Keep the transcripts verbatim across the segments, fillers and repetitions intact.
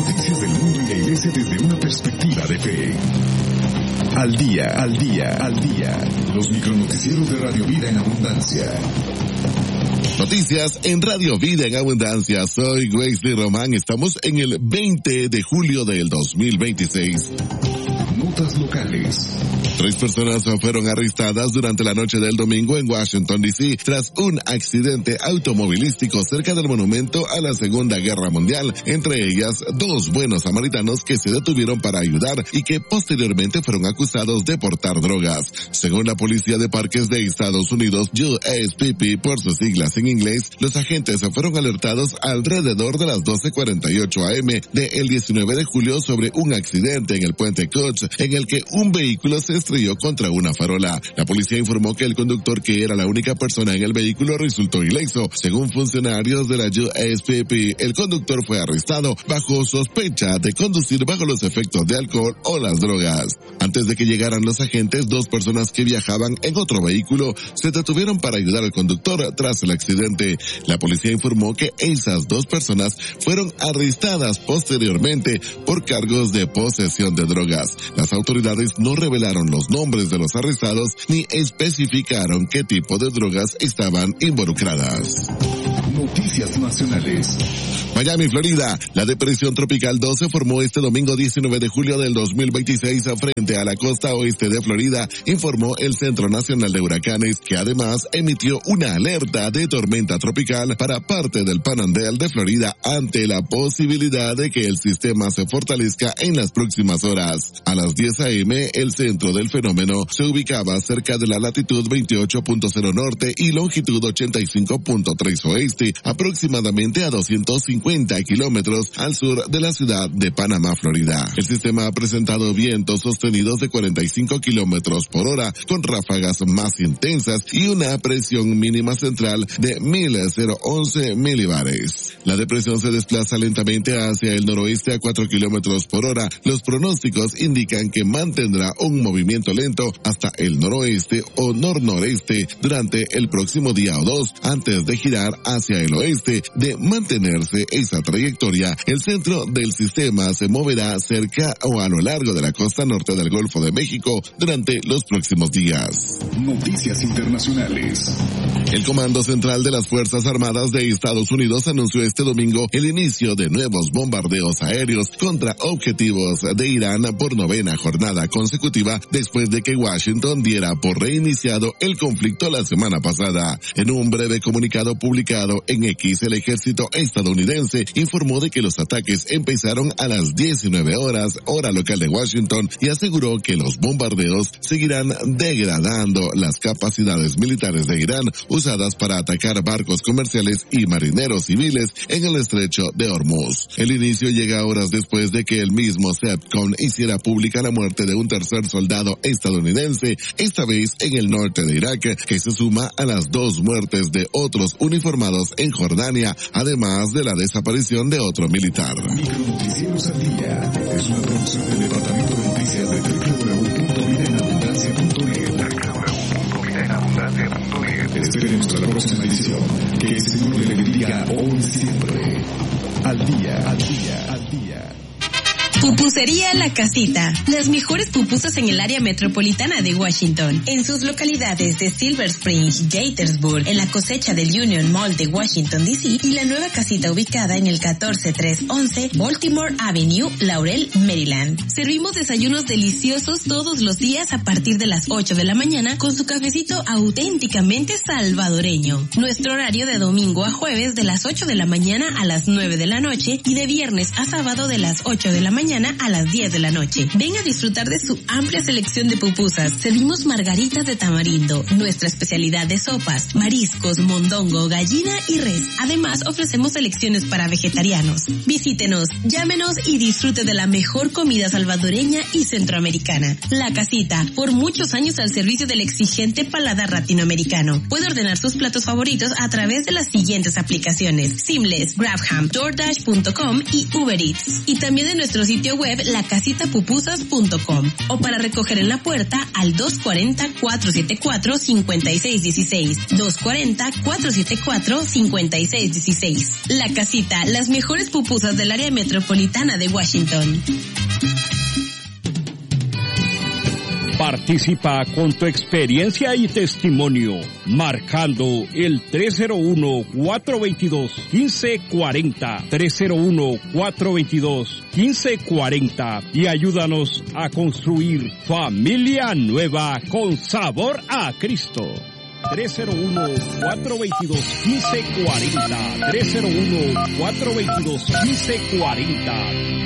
noticias del mundo y la iglesia desde una perspectiva de fe. Al día, al día, al día. Los micronoticieros de Radio Vida en Abundancia. Noticias en Radio Vida en Abundancia. Soy Wesley Román. Estamos en el veinte de julio del dos mil veintiséis. Notas locales. Tres personas fueron arrestadas durante la noche del domingo en Washington, D C tras un accidente automovilístico cerca del monumento a la Segunda Guerra Mundial. Entre ellas, dos buenos samaritanos que se detuvieron para ayudar y que posteriormente fueron acusados de portar drogas. Según la Policía de Parques de Estados Unidos, U S P P por sus siglas en inglés, los agentes fueron alertados alrededor de las doce cuarenta y ocho a eme del diecinueve de julio sobre un accidente en el puente Coach en el que un vehículo se estrelló contra una farola. La policía informó que el conductor, que era la única persona en el vehículo, resultó ileso. Según funcionarios de la U S P P, el conductor fue arrestado bajo sospecha de conducir bajo los efectos de alcohol o las drogas. Antes de que llegaran los agentes, dos personas que viajaban en otro vehículo se detuvieron para ayudar al conductor tras el accidente. La policía informó que esas dos personas fueron arrestadas posteriormente por cargos de posesión de drogas. Las autoridades no revelaron los nombres de los arrestados ni especificaron qué tipo de drogas estaban involucradas. Noticias nacionales. Miami, Florida. La depresión tropical dos se formó este domingo diecinueve de julio del dos mil veintiséis frente a la costa oeste de Florida, informó el Centro Nacional de Huracanes, que además emitió una alerta de tormenta tropical para parte del Panhandle de Florida ante la posibilidad de que el sistema se fortalezca en las próximas horas. A las diez a eme, el centro del fenómeno se ubicaba cerca de la latitud veintiocho punto cero norte y longitud ochenta y cinco punto tres oeste, aproximadamente a doscientos cincuenta kilómetros al sur de la ciudad de Panamá, Florida. El sistema ha presentado vientos sostenidos de cuarenta y cinco kilómetros por hora, con ráfagas más intensas y una presión mínima central de mil once milibares. La depresión se desplaza lentamente hacia el noroeste a cuatro kilómetros por hora. Los pronósticos indican que mantendrá un movimiento lento hasta el noroeste o nor-noreste durante el próximo día o dos, antes de girar hacia el oeste. De mantenerse esa trayectoria, el centro del sistema se moverá cerca o a lo largo de la costa norte del Golfo de México durante los próximos días. Noticias internacionales. El Comando Central de las Fuerzas Armadas de Estados Unidos anunció este domingo el inicio de nuevos bombardeos aéreos contra objetivos de Irán por novena jornada consecutiva, después de que Washington diera por reiniciado el conflicto la semana pasada. En un breve comunicado publicado en X, el ejército estadounidense informó de que los ataques empezaron a las diecinueve horas, hora local de Washington, y aseguró que los bombardeos seguirán degradando las capacidades militares de Irán usadas para atacar barcos comerciales y marineros civiles en el estrecho de Hormuz. El inicio llega horas después de que el mismo CENTCOM hiciera pública la muerte de un tercer soldado estadounidense, esta vez en el norte de Irak, que se suma a las dos muertes de otros uniformados en Jordania, además de la desaparición de otro militar. Micronoticieros al día es una producción del Departamento de Noticias de doble u doble u doble u punto vida en abundancia punto net. doble u doble u doble u punto vida en abundancia punto net. Esperemos hasta la próxima edición. Que el Señor le bendiga hoy y siempre. Al día, al día, al día. Pupusería La Casita. Las mejores pupusas en el área metropolitana de Washington. En sus localidades de Silver Springs, Gaithersburg, en la cosecha del Union Mall de Washington, D C y la nueva casita ubicada en el catorce trescientos once Baltimore Avenue, Laurel, Maryland. Servimos desayunos deliciosos todos los días a partir de las ocho de la mañana con su cafecito auténticamente salvadoreño. Nuestro horario de domingo a jueves de las ocho de la mañana a las nueve de la noche y de viernes a sábado de las ocho de la mañana a las diez de la noche. Ven a disfrutar de su amplia selección de pupusas. Servimos margaritas de tamarindo, nuestra especialidad de sopas, mariscos, mondongo, gallina y res. Además, ofrecemos selecciones para vegetarianos. Visítenos, llámenos y disfrute de la mejor comida salvadoreña y centroamericana. La Casita, por muchos años al servicio del exigente paladar latinoamericano. Puede ordenar sus platos favoritos a través de las siguientes aplicaciones: Seamless, Grabham, DoorDash punto com y Uber Eats. Y también de nuestros sitio web la casita pupusas punto com o para recoger en la puerta al dos cuatro cero, cuatro siete cuatro, cinco seis uno seis, dos cuatro cero, cuatro siete cuatro, cinco seis uno seis. La Casita, las mejores pupusas del área metropolitana de Washington. Participa con tu experiencia y testimonio, marcando el tres cero uno, cuatro dos dos, uno cinco cuatro cero, tres cero uno, cuatro dos dos, uno cinco cuatro cero y ayúdanos a construir familia nueva con sabor a Cristo. tres cero uno, cuatro dos dos, uno cinco cuatro cero, tres cero uno, cuatro dos dos, uno cinco cuatro cero.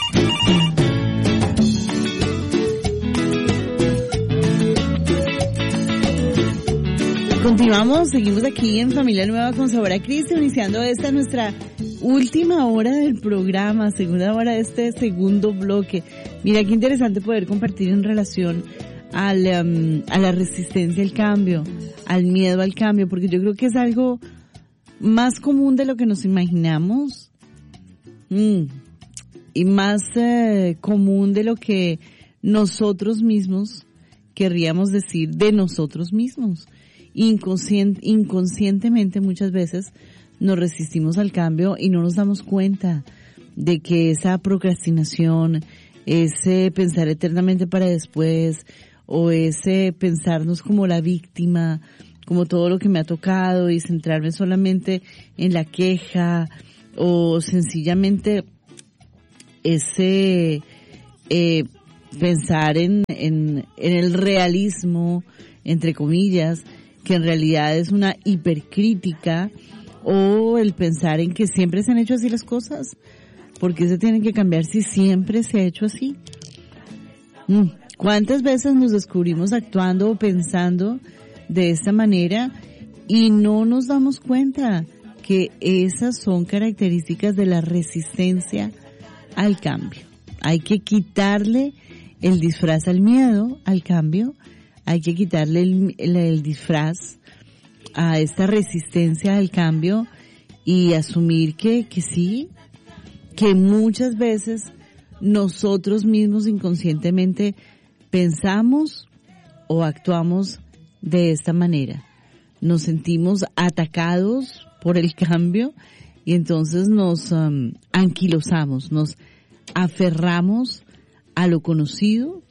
Continuamos, seguimos aquí en Familia Nueva con Sabor a Cristo, iniciando esta nuestra última hora del programa, segunda hora de este segundo bloque. Mira qué interesante poder compartir en relación al, um, a la resistencia al cambio, al miedo al cambio, porque yo creo que es algo más común de lo que nos imaginamos mm, y más eh, común de lo que nosotros mismos querríamos decir de nosotros mismos. Inconscient, inconscientemente muchas veces nos resistimos al cambio y no nos damos cuenta de que esa procrastinación, ese pensar eternamente para después, o ese pensarnos como la víctima, como todo lo que me ha tocado y centrarme solamente en la queja, o sencillamente ese eh, pensar en, en, en el realismo, entre comillas, que en realidad es una hipercrítica, o el pensar en que siempre se han hecho así las cosas. ¿Por qué se tienen que cambiar si siempre se ha hecho así? ¿Cuántas veces nos descubrimos actuando o pensando de esta manera y no nos damos cuenta que esas son características de la resistencia al cambio? Hay que quitarle el disfraz al miedo, al cambio. Hay que quitarle el, el, el disfraz a esta resistencia al cambio y asumir que, que sí, que muchas veces nosotros mismos inconscientemente pensamos o actuamos de esta manera. Nos sentimos atacados por el cambio y entonces nos um, anquilosamos, nos aferramos a lo conocido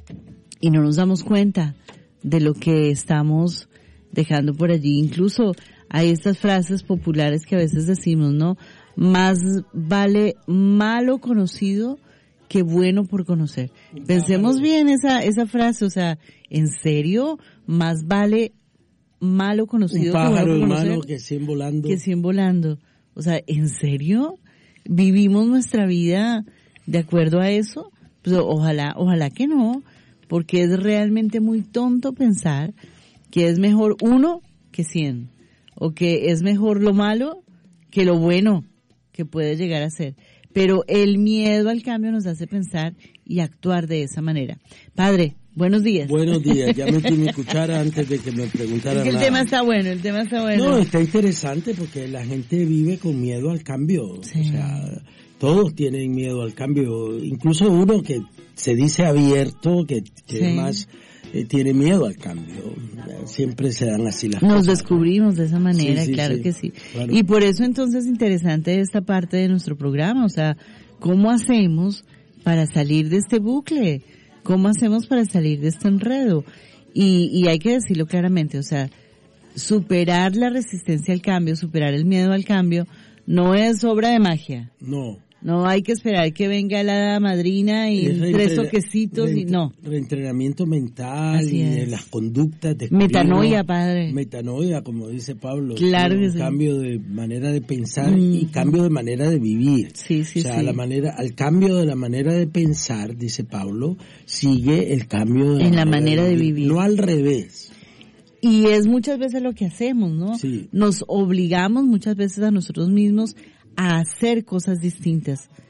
y no nos damos cuenta de lo que estamos dejando por allí. Incluso hay estas frases populares que a veces decimos, ¿no? Más vale malo conocido que bueno por conocer. Pensemos bien esa esa frase, o sea, ¿en serio? Más vale malo conocido Un pájaro, que bueno por conocer. hermano, que cien volando. Que cien volando. O sea, ¿en serio? ¿Vivimos nuestra vida de acuerdo a eso? Pues ojalá, ojalá que no. Porque es realmente muy tonto pensar que es mejor uno que cien, o que es mejor lo malo que lo bueno que puede llegar a ser. Pero el miedo al cambio nos hace pensar y actuar de esa manera. Padre, buenos días. Buenos días, ya metí mi cuchara antes de que me preguntaran Es que el nada. tema está bueno, el tema está bueno. No, está interesante porque la gente vive con miedo al cambio. Sí. O sea, todos tienen miedo al cambio, incluso uno que se dice abierto, que, que Sí. más eh, tiene miedo al cambio. Siempre se dan así las Nos cosas. descubrimos de esa manera, Sí, sí, claro sí, que sí. claro. Y por eso entonces es interesante esta parte de nuestro programa, o sea, ¿cómo hacemos para salir de este bucle? ¿Cómo hacemos para salir de este enredo? Y, y hay que decirlo claramente, o sea, superar la resistencia al cambio, superar el miedo al cambio, no es obra de magia. No. No hay que esperar que venga la hada madrina y Es tres reentren- toquecitos y reent- no. Reentrenamiento mental Así y de es. las conductas de Metanoia, escribirlo. padre. Metanoia, como dice Pablo. Claro Sí, que un sí. cambio de manera de pensar Mm. y cambio de manera de vivir. Sí, sí, o sea, sí. la manera, al cambio de la manera de pensar, dice Pablo, sigue el cambio de En la manera de vivir. No al revés. Y es muchas veces lo que hacemos, ¿no? Sí. Nos obligamos muchas veces a nosotros mismos a hacer cosas distintas.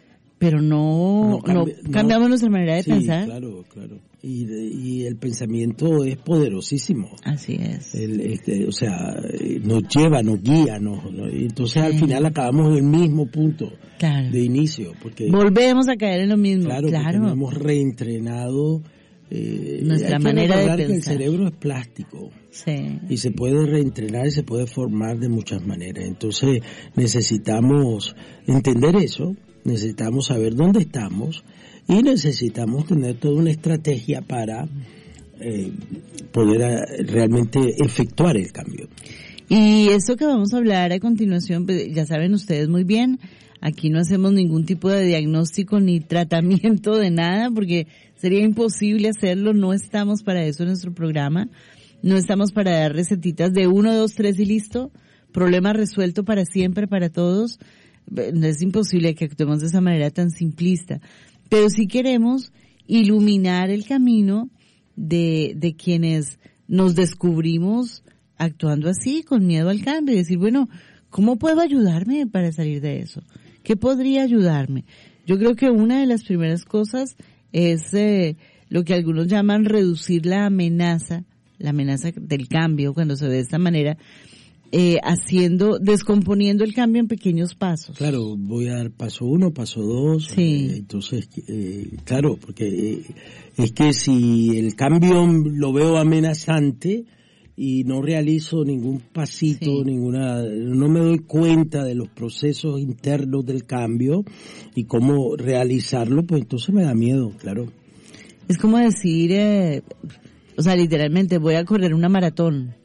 pero no, no, cambia, no cambiamos no, nuestra manera de sí, pensar. Claro, claro. Y, y el pensamiento es poderosísimo. Así es. El, este, o sea, nos lleva, nos guía, nos, nos, entonces sí. Al final acabamos en el mismo punto claro. de inicio. Porque volvemos a caer en lo mismo. Claro, claro. porque nos hemos reentrenado. Eh, nuestra manera de pensar. Que el cerebro es plástico. Sí. Y se puede reentrenar y se puede formar de muchas maneras. Entonces necesitamos entender eso, necesitamos saber dónde estamos y necesitamos tener toda una estrategia para eh, poder a, realmente efectuar el cambio. Y esto que vamos a hablar a continuación, ya saben ustedes muy bien, aquí no hacemos ningún tipo de diagnóstico ni tratamiento de nada porque sería imposible hacerlo, no estamos para eso en nuestro programa, no estamos para dar recetitas de uno, dos, tres y listo, problema resuelto para siempre, para todos, no es imposible que actuemos de esa manera tan simplista, pero sí queremos iluminar el camino de, de quienes nos descubrimos actuando así, con miedo al cambio, y decir, bueno, ¿cómo puedo ayudarme para salir de eso? ¿Qué podría ayudarme? Yo creo que una de las primeras cosas es eh, lo que algunos llaman reducir la amenaza, la amenaza del cambio cuando se ve de esta manera, eh, haciendo, descomponiendo el cambio en pequeños pasos. Claro, voy a dar paso uno, paso dos, sí. eh, entonces, eh, claro, porque eh, es que si el cambio lo veo amenazante y no realizo ningún pasito, sí. ninguna, no me doy cuenta de los procesos internos del cambio y cómo realizarlo, pues entonces me da miedo, claro. Es como decir, eh, o sea, literalmente voy a correr una maratón.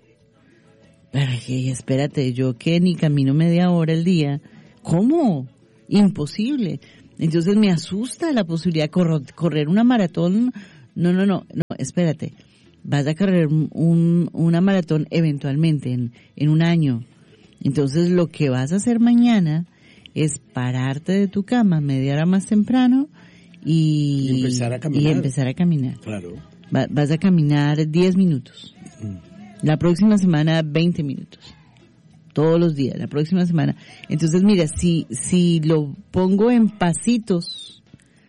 Ay, espérate, yo que ni camino media hora al día, ¿cómo? Imposible. Entonces me asusta la posibilidad de correr, correr una maratón. No, no, no, no, espérate. Vas a correr un, una maratón eventualmente en, en un año. Entonces lo que vas a hacer mañana es pararte de tu cama media hora más temprano y, y empezar a caminar. Y empezar a caminar. Claro. Va, vas a caminar diez minutos. Mm. La próxima semana veinte minutos. Todos los días, la próxima semana. Entonces mira, si, si lo pongo en pasitos,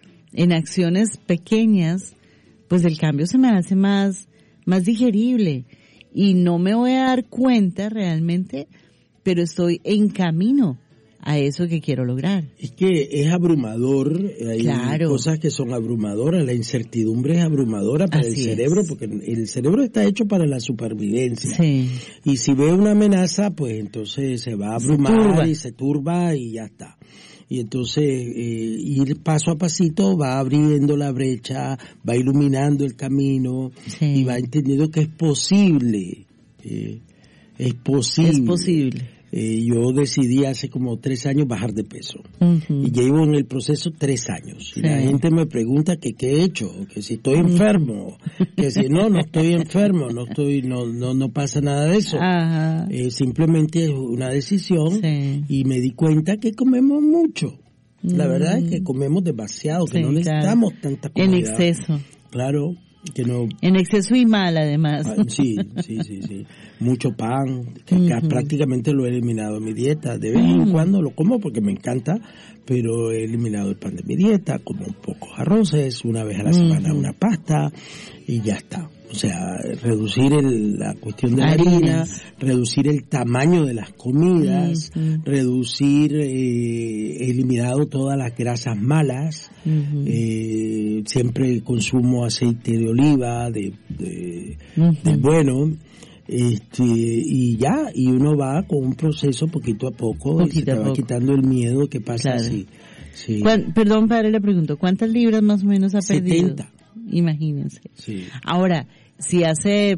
en acciones pequeñas, pues el cambio se me hace más más digerible y no me voy a dar cuenta realmente, pero estoy en camino a eso que quiero lograr. Es que es abrumador, hay claro. cosas que son abrumadoras, la incertidumbre es abrumadora para Así el cerebro, es. Porque el cerebro está hecho para la supervivencia. Sí. Y si ve una amenaza, pues entonces se va a abrumar se y se turba y ya está. Y entonces eh, ir paso a pasito va abriendo la brecha, va iluminando el camino sí. y va entendiendo que es posible, eh, es posible. Es posible. Eh, yo decidí hace como tres años bajar de peso uh-huh. y llevo en el proceso tres años y sí. la gente me pregunta que qué he hecho, que si estoy enfermo, que si no, no estoy enfermo, no estoy, no, no, no pasa nada de eso. Uh-huh. Eh, simplemente es una decisión sí. y me di cuenta que comemos mucho. La mm. verdad es que comemos demasiado, que sí, no necesitamos claro. tanta comida. En exceso. Claro. Que no... En exceso y mal, además. Ah, sí, sí, sí, sí. Mucho pan, que uh-huh. prácticamente lo he eliminado de mi dieta. De vez en uh-huh. cuando lo como porque me encanta, pero he eliminado el pan de mi dieta, como pocos arroces, una vez a la uh-huh. semana una pasta y ya está. O sea, reducir el, la cuestión de la harina, reducir el tamaño de las comidas, uh-huh. reducir, eh, he eliminado todas las grasas malas, uh-huh. eh, siempre consumo aceite de oliva, de, de, uh-huh. del bueno, este, y ya, y uno va con un proceso poquito a poco, poquito y se te va poco. quitando el miedo que pasa claro. así. Sí. Perdón, padre, le pregunto, ¿cuántas libras más o menos ha perdido? setenta. Imagínense. Sí. Ahora, si hace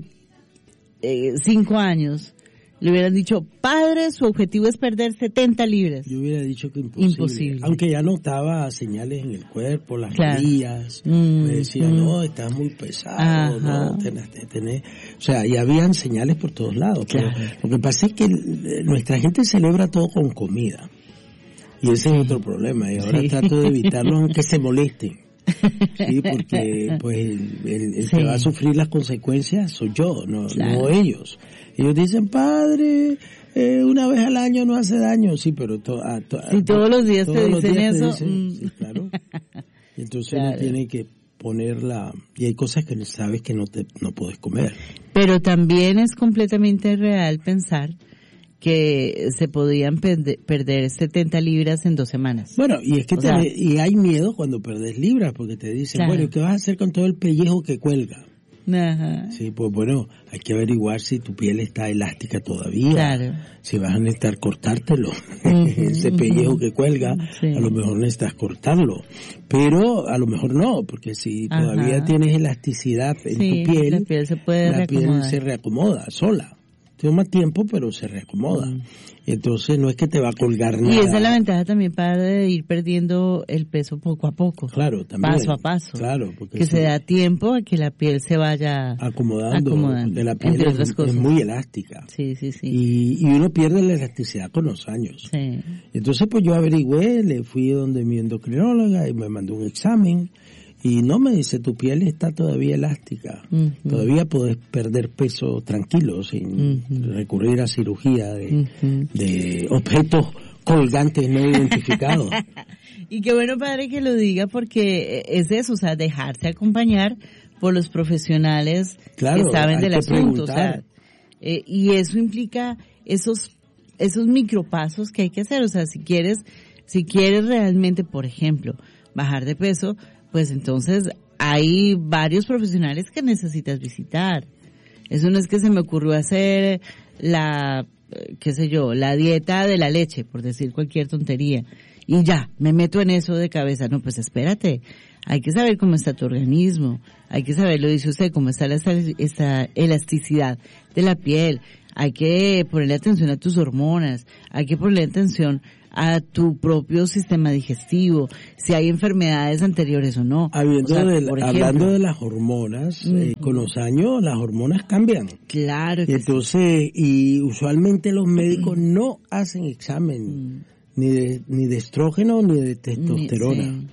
eh, cinco años le hubieran dicho, padre, su objetivo es perder setenta libras. Yo hubiera dicho que imposible. Imposible. Aunque ya notaba señales en el cuerpo, las claro. rodillas. Mm, me decía, mm. no, estás muy pesado, Ajá. no, tenés, tenés. O sea, ya habían señales por todos lados. Claro. Pero lo que pasa es que nuestra gente celebra todo con comida. Y ese es otro problema. Y ahora sí. trato de evitarlo aunque se molesten. Sí, porque pues el, el, el sí. que va a sufrir las consecuencias soy yo, no, claro. no ellos. Ellos dicen, padre, eh, una vez al año no hace daño, sí, pero to, a, to, si todos los días todos te los dicen días eso, te dicen, mm. sí, claro. Entonces claro. uno tiene que ponerla, y hay cosas que sabes que no te no puedes comer. Pero también es completamente real pensar que se podían perde, perder setenta libras en dos semanas. Bueno, y es que te, sea, y hay miedo cuando perdes libras, porque te dicen, claro. bueno, ¿qué vas a hacer con todo el pellejo que cuelga? Ajá. Sí, pues bueno, hay que averiguar si tu piel está elástica todavía, claro. si vas a necesitar cortártelo, uh-huh, ese pellejo uh-huh. que cuelga, sí. a lo mejor necesitas cortarlo, pero a lo mejor no, porque si Ajá. todavía tienes elasticidad en sí, tu piel, la piel se puede la reacomodar. piel se reacomoda sola. Toma tiempo, pero se reacomoda. Mm. Entonces no es que te va a colgar nada. Y esa es la ventaja también para ir perdiendo el peso poco a poco. Claro, también. Paso a paso. Claro, porque que sí. se da tiempo a que la piel se vaya acomodando. acomodando porque la piel entre es, otras cosas. es muy elástica. Sí, sí, sí. Y, y uno pierde la elasticidad con los años. Sí. Entonces pues yo averigüé, le fui donde mi endocrinóloga y me mandó un examen. Y no me dice, tu piel está todavía elástica, uh-huh. todavía puedes perder peso tranquilo sin uh-huh. recurrir a cirugía de, uh-huh. de objetos colgantes no identificados. Y qué bueno, padre, que lo diga, porque es eso, o sea, dejarse acompañar por los profesionales claro, que saben del asunto. O sea, eh, y eso implica esos esos micropasos que hay que hacer. O sea, si quieres, si quieres realmente, por ejemplo, bajar de peso, pues entonces hay varios profesionales que necesitas visitar. Eso no es que se me ocurrió hacer la, qué sé yo, la dieta de la leche, por decir cualquier tontería, y ya, me meto en eso de cabeza. No, pues espérate, hay que saber cómo está tu organismo, hay que saber, lo dice usted, cómo está la, esta elasticidad de la piel, hay que ponerle atención a tus hormonas, hay que ponerle atención a tu propio sistema digestivo, si hay enfermedades anteriores o no. Habiendo o sea, de, por hablando de las hormonas, uh-huh. eh, con los años las hormonas cambian. Claro que y entonces, sí. y usualmente los médicos uh-huh. no hacen examen uh-huh. ni de ni de estrógeno ni de testosterona. Sí.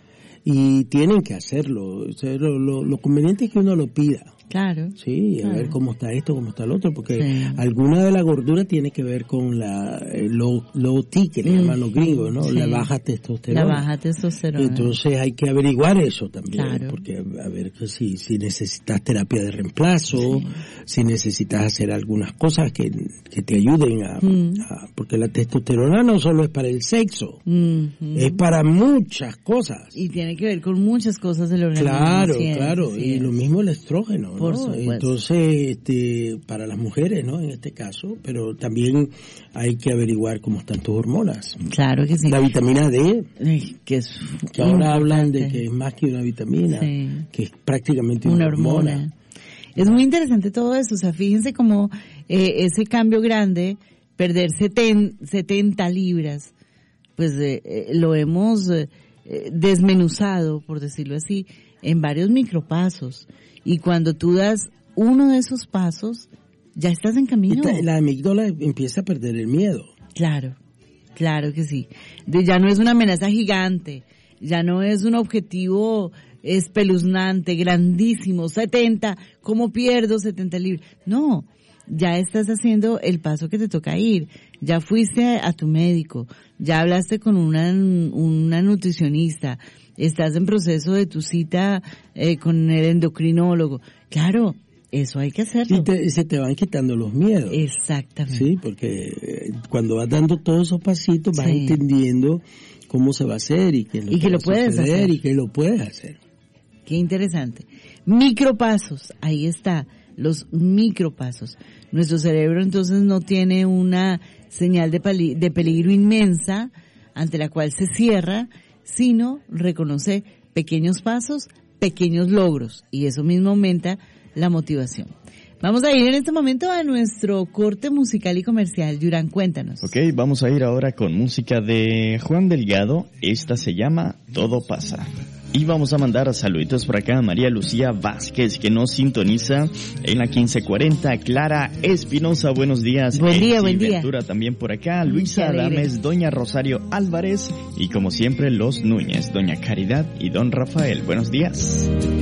Y tienen que hacerlo. O sea, lo, lo, lo conveniente es que uno lo pida. Claro. Sí, a claro. ver cómo está esto, cómo está el otro, porque sí. alguna de la gordura tiene que ver con la low, low T, que le mm. llaman los gringos, ¿no? Sí. La baja testosterona. La baja testosterona. Entonces hay que averiguar eso también, claro. porque a ver si, si necesitas terapia de reemplazo, sí. si necesitas hacer algunas cosas que, que te ayuden a, mm. a... Porque la testosterona no solo es para el sexo, mm-hmm. es para muchas cosas. Y tiene que ver con muchas cosas del organismo. Claro, sí, claro, sí, y es. Lo mismo el estrógeno. Por ¿no? supuesto. Entonces, este, para las mujeres, ¿no? En este caso, pero también hay que averiguar cómo están tus hormonas. Claro que sí. La vitamina D, Ay, que es que ahora hablan de que es más que una vitamina, sí. que es prácticamente una, una hormona. hormona. Es muy interesante todo eso, o sea, fíjense cómo eh, ese cambio grande, perder setenta libras, pues eh, eh, lo hemos eh, desmenuzado, por decirlo así, en varios micropasos. Y cuando tú das uno de esos pasos, ya estás en camino. Esta, la amígdala empieza a perder el miedo. Claro, claro que sí. De, ya no es una amenaza gigante, ya no es un objetivo espeluznante, grandísimo, setenta, ¿cómo pierdo setenta libras? No, ya estás haciendo el paso que te toca ir. Ya fuiste a, a tu médico, ya hablaste con una, una nutricionista, estás en proceso de tu cita eh, con el endocrinólogo. Claro, eso hay que hacerlo. Y, te, y se te van quitando los miedos. Exactamente. Sí, porque cuando vas dando todos esos pasitos vas sí. entendiendo cómo se va a hacer y que lo, y que lo puedes hacer y que lo puedes hacer. Qué interesante. Micropasos, ahí está, los micropasos. Nuestro cerebro entonces no tiene una señal de, pali- de peligro inmensa ante la cual se cierra, sino reconoce pequeños pasos, pequeños logros, y eso mismo aumenta la motivación. Vamos a ir en este momento a nuestro corte musical y comercial. Yurán, cuéntanos. Ok, vamos a ir ahora con música de Juan Delgado. Esta se llama Todo Pasa. Y vamos a mandar saluditos por acá a María Lucía Vázquez, que nos sintoniza en la quince cuarenta. Clara Espinosa, buenos días. Buen día, Elsie buen día. Ventura también por acá. Luisa Adames, doña Rosario Álvarez y como siempre los Núñez, doña Caridad y don Rafael. Buenos días.